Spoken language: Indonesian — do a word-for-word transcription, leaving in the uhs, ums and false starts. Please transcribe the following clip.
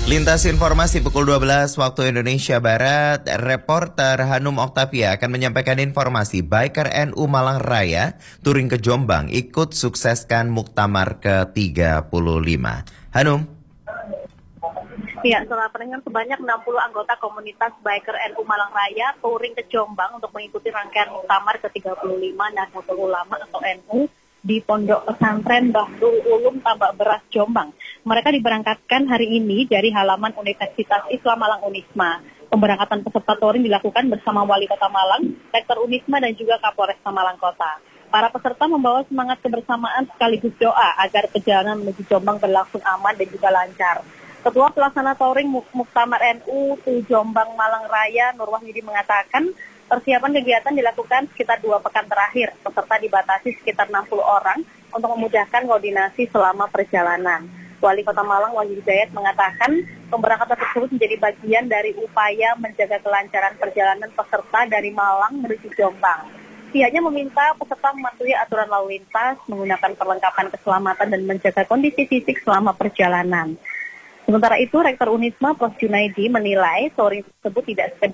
Lintas informasi pukul dua belas waktu Indonesia Barat, reporter Hanum Oktavia akan menyampaikan informasi Biker N U Malang Raya touring ke Jombang ikut sukseskan Muktamar ke tiga puluh lima. Hanum. Ya, setelah pendengar sebanyak enam puluh anggota komunitas Biker N U Malang Raya touring ke Jombang untuk mengikuti rangkaian Muktamar ke tiga puluh lima Nahdlatul Ulama atau N U di Pondok Pesantren Bahrul Ulum Tambak Beras Jombang. Mereka diberangkatkan hari ini dari halaman Universitas Islam Malang Unisma. Pemberangkatan peserta touring dilakukan bersama Wali Kota Malang, Rektor Unisma dan juga Kapolresta Malang Kota. Para peserta membawa semangat kebersamaan sekaligus doa agar perjalanan menuju Jombang berlangsung aman dan juga lancar. Ketua Pelaksana Touring Muktamar N U Jombang Malang Raya Nur Wahyudi mengatakan persiapan kegiatan dilakukan sekitar dua pekan terakhir. Peserta dibatasi sekitar enam puluh orang untuk memudahkan koordinasi selama perjalanan. Wali Kota Malang Wahyu Hidayat mengatakan pemberangkatan tersebut menjadi bagian dari upaya menjaga kelancaran perjalanan peserta dari Malang menuju Jombang. Pihaknya meminta peserta mematuhi aturan lalu lintas, menggunakan perlengkapan keselamatan dan menjaga kondisi fisik selama perjalanan. Sementara itu, Rektor Unisma Prof Junaidi menilai touring tersebut tidak sekedar